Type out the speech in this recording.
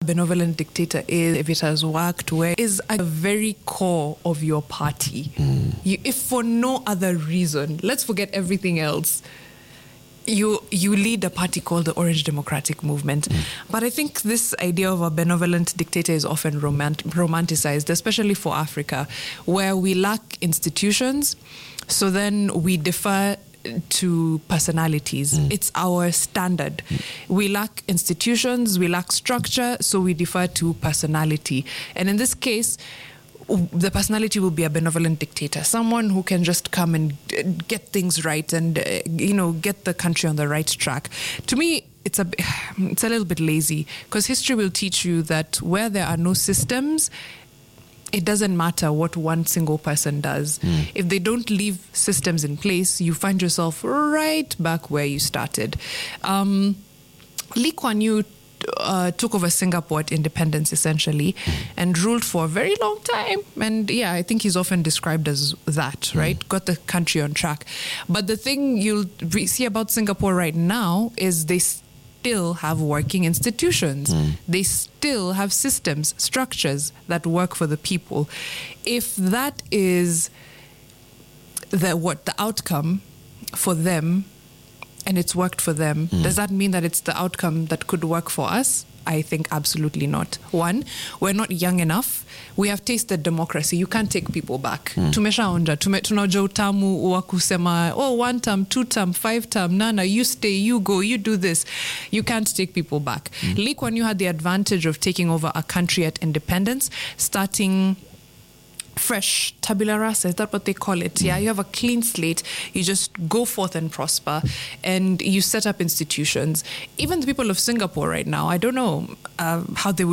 benevolent dictator is, if it has worked, where is at the very core of your party. If for no other reason, let's forget everything else. You lead a party called the Orange Democratic Movement. But I think this idea of a benevolent dictator is often romanticized, especially for Africa, where we lack institutions. So then we defer to personalities. It's our standard. We lack institutions, we lack structure, so we defer to personality. And in this case, the personality will be a benevolent dictator, someone who can just come and get things right and get the country on the right track. To me, it's a little bit lazy, because history will teach you that where there are no systems, it doesn't matter what one single person does. If they don't leave systems in place, you find yourself right back where you started. Lee Kuan Yew took over Singapore at independence, essentially, and ruled for a very long time. And yeah, I think he's often described as that, right? Got the country on track. But the thing you'll see about Singapore right now is they still have working institutions. They still have systems, structures that work for the people. If that is the outcome for them, and it's worked for them, does that mean that it's the outcome that could work for us? I think absolutely not. One, we're not young enough. We have tasted democracy. You can't take people back. Tumeshaonja, tunaja utamu wa kusema, 1 term, 2 term, 5 term, nana, you stay, you go, you do this. You can't take people back. Lee Kuan Yew had the advantage of taking over a country at independence, starting fresh, tabula rasa, is that what they call it? Yeah, you have a clean slate. You just go forth and prosper, and you set up institutions. Even the people of Singapore right now, I don't know how they would